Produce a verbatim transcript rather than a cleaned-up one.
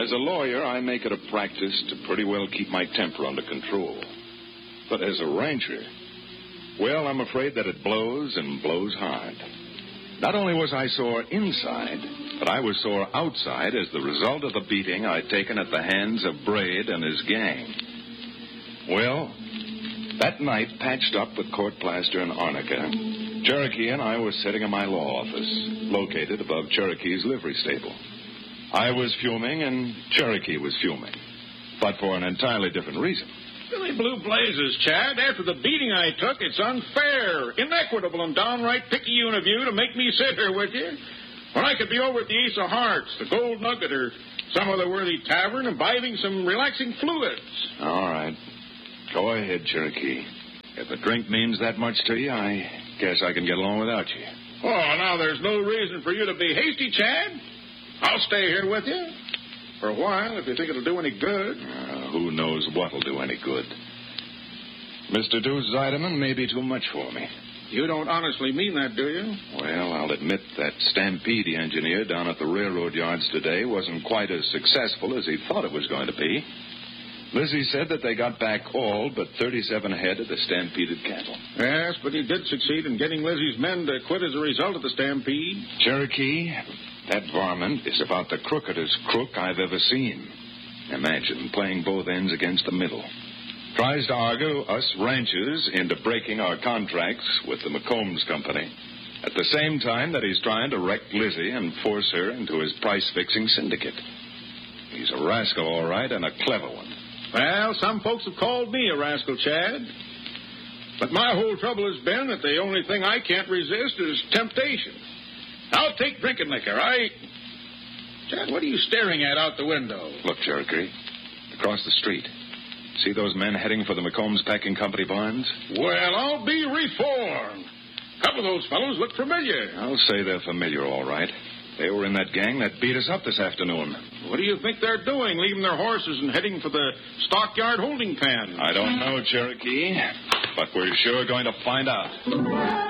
As a lawyer, I make it a practice to pretty well keep my temper under control. But as a rancher, well, I'm afraid that it blows and blows hard. Not only was I sore inside, but I was sore outside as the result of the beating I'd taken at the hands of Braid and his gang. Well, that night, patched up with court plaster and arnica, Cherokee and I were sitting in my law office, located above Cherokee's livery stable. I was fuming and Cherokee was fuming, but for an entirely different reason. Billy Blue Blazes, Chad. After the beating I took, it's unfair, inequitable, and downright picayune of you to make me sit here with you when I could be over at the Ace of Hearts, the Gold Nugget, or some other worthy tavern imbibing some relaxing fluids. All right. Go ahead, Cherokee. If a drink means that much to you, I guess I can get along without you. Oh, now there's no reason for you to be hasty, Chad. I'll stay here with you for a while if you think it'll do any good. Uh, who knows what'll do any good. Mister Deuce Zeideman may be too much for me. You don't honestly mean that, do you? Well, I'll admit that stampede he engineered down at the railroad yards today wasn't quite as successful as he thought it was going to be. Lizzie said that they got back all but thirty-seven head of the stampeded cattle. Yes, but he did succeed in getting Lizzie's men to quit as a result of the stampede. Cherokee, that varmint is about the crookedest crook I've ever seen. Imagine playing both ends against the middle. Tries to argue us ranchers into breaking our contracts with the McCombs Company at the same time that he's trying to wreck Lizzie and force her into his price-fixing syndicate. He's a rascal, all right, and a clever one. Well, some folks have called me a rascal, Chad. But my whole trouble has been that the only thing I can't resist is temptation. I'll take drinking liquor. I... Chad, what are you staring at out the window? Look, Cherokee, across the street. See those men heading for the McCombs Packing Company barns? Well, I'll be reformed. A couple of those fellows look familiar. I'll say they're familiar, all right. They were in that gang that beat us up this afternoon. What do you think they're doing, leaving their horses and heading for the stockyard holding pen? I don't know, Cherokee, but we're sure going to find out.